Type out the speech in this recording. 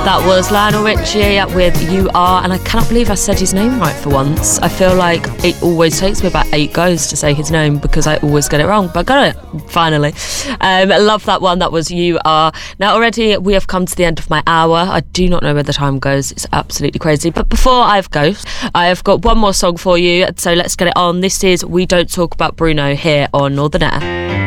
That was Lionel Richie with You Are, and I cannot believe I said his name right for once. I feel like it always takes me about 8 goes to say his name because I always get it wrong, but I got it, finally. I love that one. That was You Are. Now, already we have come to the end of my hour. I do not know where the time goes. It's absolutely crazy. But before I go, I have got one more song for you, so let's get it on. This is We Don't Talk About Bruno here on Northern Air.